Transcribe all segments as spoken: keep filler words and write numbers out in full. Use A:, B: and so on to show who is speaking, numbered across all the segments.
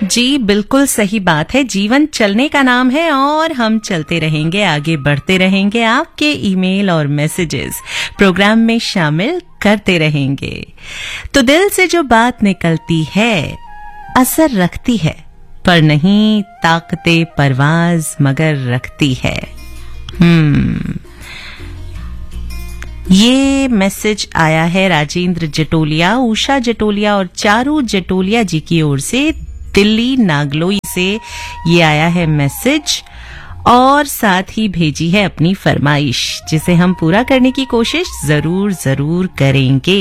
A: जी बिल्कुल सही बात है। जीवन चलने का नाम है और हम चलते रहेंगे, आगे बढ़ते रहेंगे। आपके ईमेल और मैसेजेस प्रोग्राम में शामिल करते रहेंगे। तो दिल से जो बात निकलती है असर रखती है, पर नहीं ताकते परवाज मगर रखती है। हम्म ये मैसेज आया है राजेंद्र जटोलिया, उषा जटोलिया और चारू जटोलिया जी की ओर से। दिल्ली नागलोई से ये आया है मैसेज और साथ ही भेजी है अपनी फरमाइश, जिसे हम पूरा करने की कोशिश जरूर जरूर करेंगे।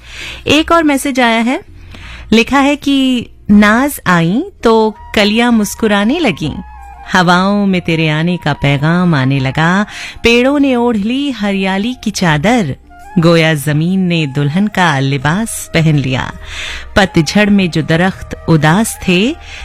A: एक और मैसेज आया है, लिखा है कि नाज आई तो कलियां मुस्कुराने लगीं, हवाओं में तेरे आने का पैगाम आने लगा, पेड़ों ने ओढ़ ली हरियाली की चादर, गोया जमीन ने दुल्हन का लिबास पहन लिया। पतझड़ में जो दरख्त उदास थे,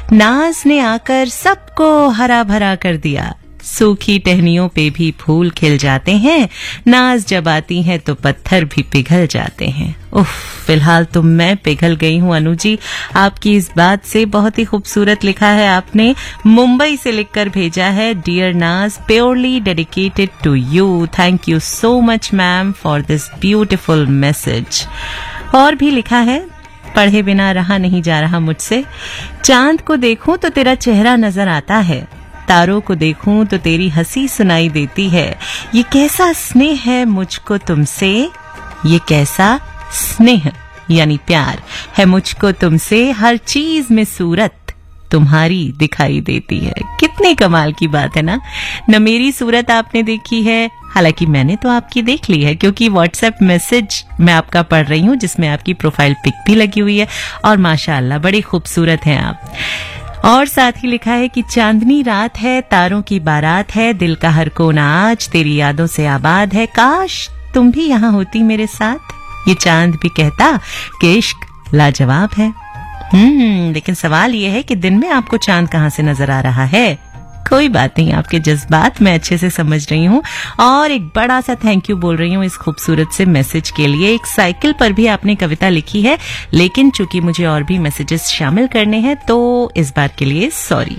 A: नाज ने आकर सबको हरा भरा कर दिया। सूखी टहनियों पे भी फूल खिल जाते हैं, नाज जब आती है तो पत्थर भी पिघल जाते हैं। उफ, फिलहाल तो मैं पिघल गई हूँ अनु जी आपकी इस बात से। बहुत ही खूबसूरत लिखा है आपने, मुंबई से लिखकर भेजा है। डियर नाज, purely dedicated to you. Thank you so much ma'am for this beautiful message. और भी लिखा है, पढ़े बिना रहा नहीं जा रहा मुझसे। चांद को देखूं तो तेरा चेहरा नजर आता है, तारों को देखूं तो तेरी हंसी सुनाई देती है। ये कैसा स्नेह है मुझको तुमसे, ये कैसा स्नेह यानी प्यार है मुझको तुमसे, हर चीज में सूरत तुम्हारी दिखाई देती है। कितनी कमाल की बात है ना। न मेरी सूरत आपने देखी है, हालांकि मैंने तो आपकी देख ली है, क्योंकि व्हाट्सएप मैसेज मैं आपका पढ़ रही हूँ जिसमें आपकी प्रोफाइल पिक भी लगी हुई है और माशाअल्लाह बड़ी खूबसूरत हैं आप। और साथ ही लिखा है कि चांदनी रात है, तारों की बारात है, दिल का हर कोना आज तेरी यादों से आबाद है, काश तुम भी यहाँ होती मेरे साथ। ये चांद भी कहता कि इश्क लाजवाब है। हम्म लेकिन सवाल ये है कि दिन में आपको चांद कहाँ से नजर आ रहा है। कोई बात नहीं, आपके जज्बात मैं अच्छे से समझ रही हूँ और एक बड़ा सा थैंक यू बोल रही हूँ इस खूबसूरत से मैसेज के लिए। एक साइकिल पर भी आपने कविता लिखी है, लेकिन चूंकि मुझे और भी मैसेजेस शामिल करने हैं तो इस बार के लिए सॉरी।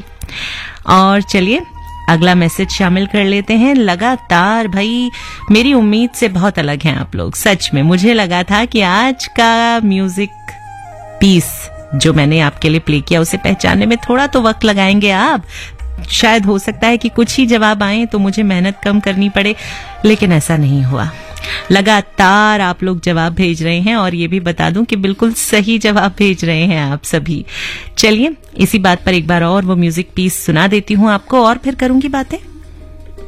A: और चलिए अगला मैसेज शामिल कर लेते हैं। लगातार भाई मेरी उम्मीद से बहुत अलग हैं आप लोग। सच में मुझे लगा था कि आज का म्यूजिक पीस जो मैंने आपके लिए प्ले किया उसे पहचानने में थोड़ा तो वक्त लगाएंगे आप। शायद हो सकता है कि कुछ ही जवाब आए तो मुझे मेहनत कम करनी पड़े, लेकिन ऐसा नहीं हुआ। लगातार आप लोग जवाब भेज रहे हैं और ये भी बता दूं कि बिल्कुल सही जवाब भेज रहे हैं आप सभी। चलिए इसी बात पर एक बार और वो म्यूजिक पीस सुना देती हूँ आपको और फिर करूंगी बातें।